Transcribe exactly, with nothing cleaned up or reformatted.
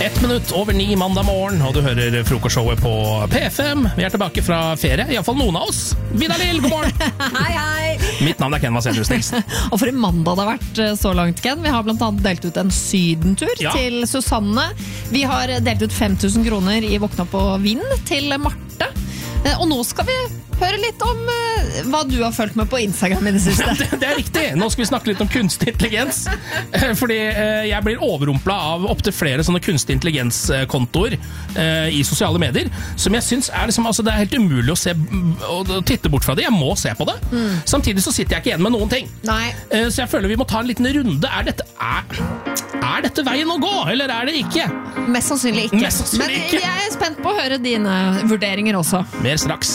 Ett minutt over ni mandag morgen, og du hører frokostshowet på P F M. Vi er tilbake fra ferie, i hvert fall noen av oss. Vidar Lill, god morgen! Hei, hei! Mitt navn er Ken Vasenius Nilsen. Og for en mandag det har vært så langt, Ken. Vi har blant annet delt ut en sydentur ja. til Susanne. Vi har delt ut fem tusen kroner i Våkna på Vind til Marte. Og nå skal vi høre litt om uh, hva du har følt med på Instagram i det siste. det, det er riktig. Nå skal vi snakke litt om kunstig intelligens. Fordi uh, jeg blir overrumplet av opp til flere sånne kunstig intelligens-kontoer uh, i sosiale medier, som jeg synes er, liksom, altså, det er helt umulig å se og titte bort fra det. Jeg må se på det. Mm. Samtidig så sitter jeg ikke igjen med noen ting. Nei. Uh, så jeg føler vi må ta en liten runde. Er dette, er, er dette veien å gå, eller er det ikke? Mest sannsynlig ikke. Mest sannsynlig Men ikke. jeg er spent på å høre dine vurderinger også. Mer straks.